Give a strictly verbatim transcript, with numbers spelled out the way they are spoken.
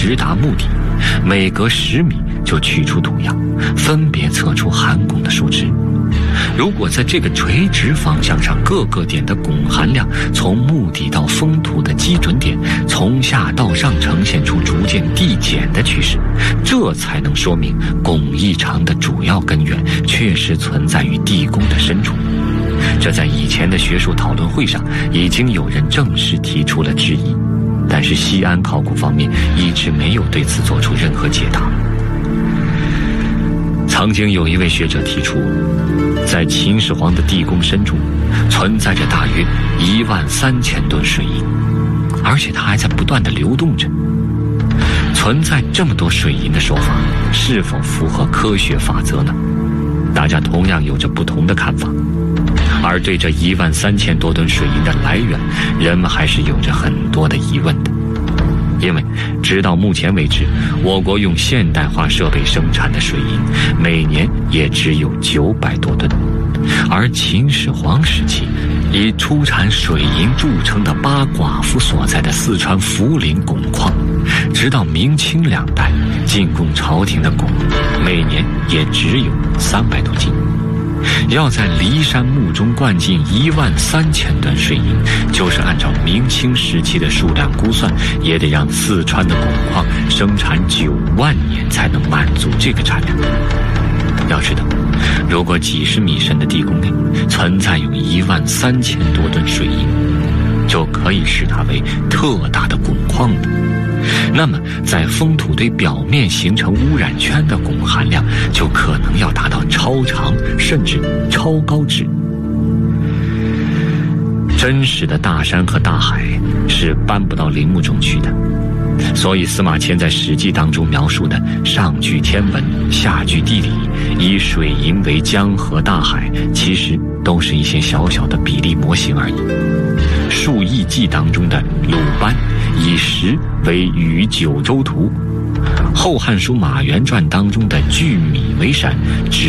直达墓地，每隔十米就取出土样，分别测出含汞的数值。如果在这个垂直方向上各个点的汞含量从墓地到封土的基准点从下到上呈现出逐渐递减的趋势，这才能说明汞异常的主要根源确实存在于地宫的深处。这在以前的学术讨论会上已经有人正式提出了质疑，但是西安考古方面一直没有对此做出任何解答。曾经有一位学者提出，在秦始皇的地宫深处存在着大约一万三千吨水银，而且它还在不断地流动着。存在这么多水银的说法是否符合科学法则呢？大家同样有着不同的看法。而对这一万三千多吨水银的来源，人们还是有着很多的疑问的。因为直到目前为止，我国用现代化设备生产的水银每年也只有九百多吨，而秦始皇时期以出产水银著称的八寡妇所在的四川涪陵汞矿，直到明清两代进贡朝廷的汞每年也只有三百多斤。要在骊山墓中灌进一万三千吨水银，就是按照明清时期的数量估算，也得让四川的汞矿生产九万年才能满足这个产量。要知道，如果几十米深的地宫内存在有一万三千多吨水银，就可以视它为特大的汞矿了。那么在封土堆表面形成污染圈的汞含量就可能要达到超长甚至超高值。真实的大山和大海是搬不到陵墓中去的，所以司马迁在《史记》当中描述的上据天文下据地理，以水银为江河大海，其实都是一些小小的比例模型而已。《述异记》当中的鲁班以石为禹九州图，《后汉书·马援传》当中的据米为山，只